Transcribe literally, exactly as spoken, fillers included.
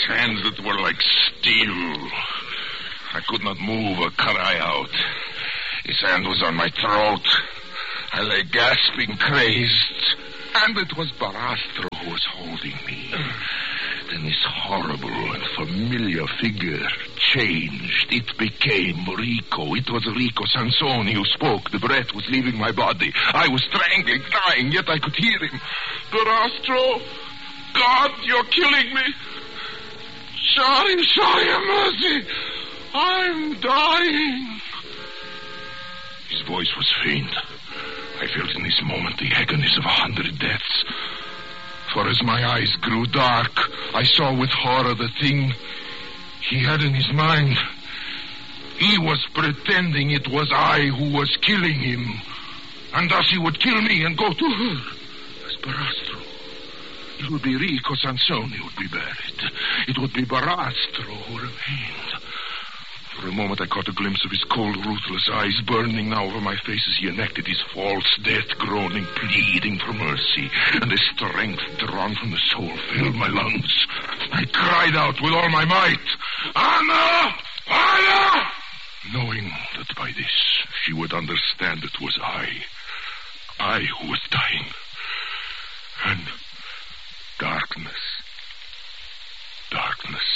hands that were like steel. I could not move or cry out. His hand was on my throat. I lay gasping, crazed. And it was Barastro who was holding me. Then this horrible and familiar figure changed. It became Rico. It was Rico Sansoni who spoke. The breath was leaving my body. I was strangling, dying, yet I could hear him. Barastro, God, you're killing me. Sorry, sorry, have mercy. I'm dying. His voice was faint. I felt in this moment the agonies of a hundred deaths. For as my eyes grew dark, I saw with horror the thing he had in his mind. He was pretending it was I who was killing him. And thus he would kill me and go to her as Barastro. It would be Rico Sansoni who would be buried. It would be Barastro who remained. For a moment I caught a glimpse of his cold, ruthless eyes burning now over my face as he enacted his false death, groaning, pleading for mercy. And the strength drawn from the soul filled my lungs. I cried out with all my might, Anna! Anna! Knowing that by this she would understand it was I. I who was dying. And darkness. Darkness